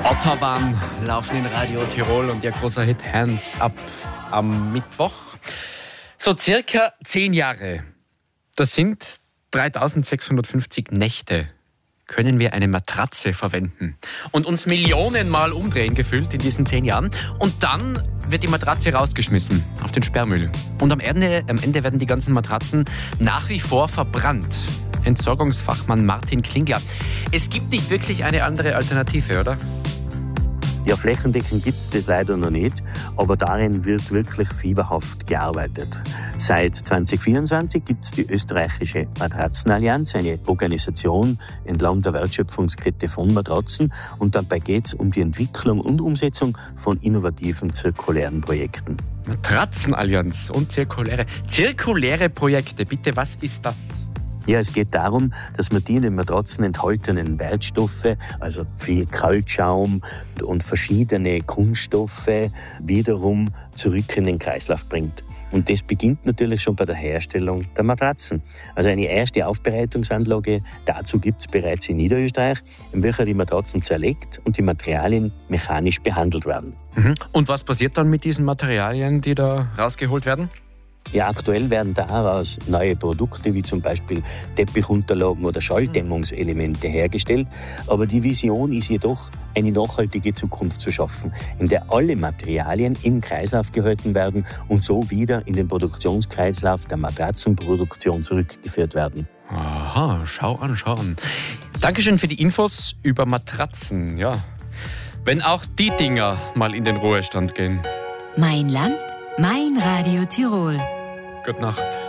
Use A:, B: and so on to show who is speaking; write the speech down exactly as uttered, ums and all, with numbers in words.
A: Autobahn laufen in Radio Tirol und ihr großer Hit Hands Up am Mittwoch. So circa zehn Jahre, das sind dreitausendsechshundertfünfzig Nächte, können wir eine Matratze verwenden und uns Millionenmal umdrehen gefühlt in diesen zehn Jahren. Und dann wird die Matratze rausgeschmissen auf den Sperrmüll. Und am Ende, am Ende werden die ganzen Matratzen nach wie vor verbrannt. Entsorgungsfachmann Martin Klingler. Es gibt nicht wirklich eine andere Alternative, oder?
B: Ja, flächendeckend gibt es das leider noch nicht, aber darin wird wirklich fieberhaft gearbeitet. Seit zwanzig vierundzwanzig gibt es die österreichische Matratzenallianz, eine Organisation entlang der Wertschöpfungskette von Matratzen, und dabei geht es um die Entwicklung und Umsetzung von innovativen zirkulären Projekten.
A: Matratzenallianz und zirkuläre, zirkuläre Projekte, bitte, was ist das?
B: Ja, es geht darum, dass man die in den Matratzen enthaltenen Wertstoffe, also viel Kaltschaum und verschiedene Kunststoffe, wiederum zurück in den Kreislauf bringt. Und das beginnt natürlich schon bei der Herstellung der Matratzen. Also eine erste Aufbereitungsanlage dazu gibt es bereits in Niederösterreich, in welcher die Matratzen zerlegt und die Materialien mechanisch behandelt werden.
A: Mhm. Und was passiert dann mit diesen Materialien, die da rausgeholt werden?
B: Ja, aktuell werden daraus neue Produkte wie zum Beispiel Teppichunterlagen oder Schalldämmungselemente hergestellt. Aber die Vision ist jedoch, eine nachhaltige Zukunft zu schaffen, in der alle Materialien im Kreislauf gehalten werden und so wieder in den Produktionskreislauf der Matratzenproduktion zurückgeführt werden.
A: Aha, schau an, schau an. Dankeschön für die Infos über Matratzen. Ja, wenn auch die Dinger mal in den Ruhestand gehen.
C: Mein Land, mein Radio Tirol.
A: Gute Nacht.